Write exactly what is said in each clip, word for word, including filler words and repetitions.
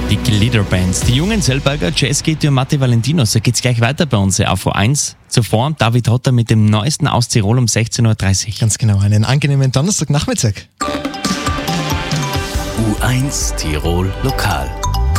Die Gliederbands. Die jungen Selberger Jazz Getty und Matti Valentino. So geht's gleich weiter bei uns auf U eins. Zuvor David Hotter mit dem neuesten aus Tirol um sechzehn Uhr dreißig. Ganz genau, einen angenehmen Donnerstagnachmittag. U eins Tirol Lokal.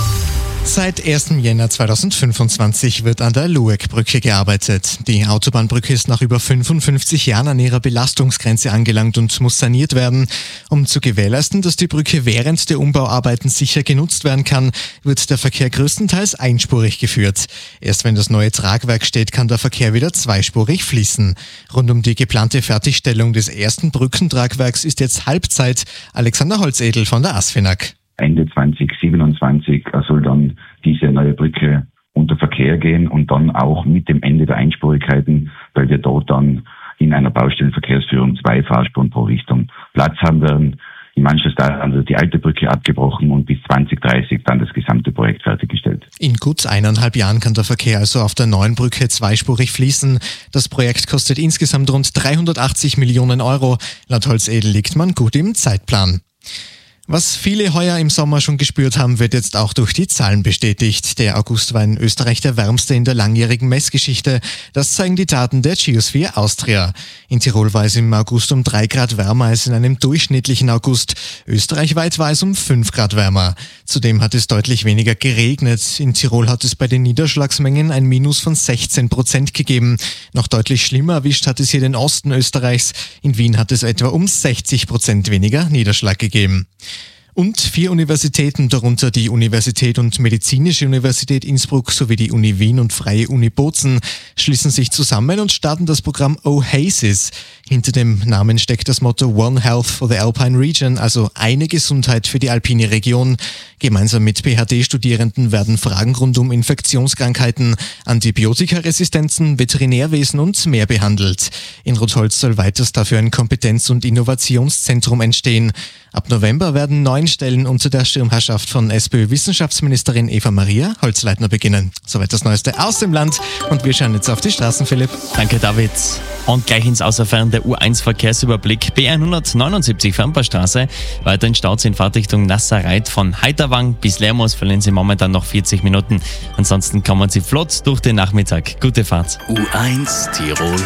Seit ersten Jänner zweitausendfünfundzwanzig wird an der Lueckbrücke gearbeitet. Die Autobahnbrücke ist nach über fünfundfünfzig Jahren an ihrer Belastungsgrenze angelangt und muss saniert werden. Um zu gewährleisten, dass die Brücke während der Umbauarbeiten sicher genutzt werden kann, wird der Verkehr größtenteils einspurig geführt. Erst wenn das neue Tragwerk steht, kann der Verkehr wieder zweispurig fließen. Rund um die geplante Fertigstellung des ersten Brückentragwerks ist jetzt Halbzeit. Alexander Holzedel von der ASFINAG. Ende zwanzig siebenundzwanzig soll dann diese neue Brücke unter Verkehr gehen und dann auch mit dem Ende der Einspurigkeiten, weil wir dort dann in einer Baustellenverkehrsführung zwei Fahrspuren pro Richtung Platz haben werden. Im Anschluss daran wird die alte Brücke abgebrochen und bis zwanzig dreißig dann das gesamte Projekt fertiggestellt. In gut eineinhalb Jahren kann der Verkehr also auf der neuen Brücke zweispurig fließen. Das Projekt kostet insgesamt rund dreihundertachtzig Millionen Euro. Laut Holzedel liegt man gut im Zeitplan. Was viele heuer im Sommer schon gespürt haben, wird jetzt auch durch die Zahlen bestätigt. Der August war in Österreich der wärmste in der langjährigen Messgeschichte. Das zeigen die Daten der Geosphere Austria. In Tirol war es im August um drei Grad wärmer als in einem durchschnittlichen August. Österreichweit war es um fünf Grad wärmer. Zudem hat es deutlich weniger geregnet. In Tirol hat es bei den Niederschlagsmengen ein Minus von sechzehn Prozent gegeben. Noch deutlich schlimmer erwischt hat es hier den Osten Österreichs. In Wien hat es etwa um sechzig Prozent weniger Niederschlag gegeben. Und vier Universitäten, darunter die Universität und Medizinische Universität Innsbruck sowie die Uni Wien und Freie Uni Bozen, schließen sich zusammen und starten das Programm OASIS. Hinter dem Namen steckt das Motto One Health for the Alpine Region, also eine Gesundheit für die alpine Region. Gemeinsam mit P H D-Studierenden werden Fragen rund um Infektionskrankheiten, Antibiotikaresistenzen, Veterinärwesen und mehr behandelt. In Rotholz soll weiters dafür ein Kompetenz- und Innovationszentrum entstehen. Ab November werden neun Stellen unter der Schirmherrschaft von SPÖ-Wissenschaftsministerin Eva-Maria Holzleitner beginnen. Soweit das Neueste aus dem Land und wir schauen jetzt auf die Straßen, Philipp. Danke, David. Und gleich ins Außerfern der U eins Verkehrsüberblick. B hundertneunundsiebzig Fernpaarstraße. Weiter in Stau in Fahrtrichtung Nasserreit. Von Heiterwang bis Lermoos verlieren Sie momentan noch vierzig Minuten. Ansonsten kommen Sie flott durch den Nachmittag. Gute Fahrt. U eins Tirol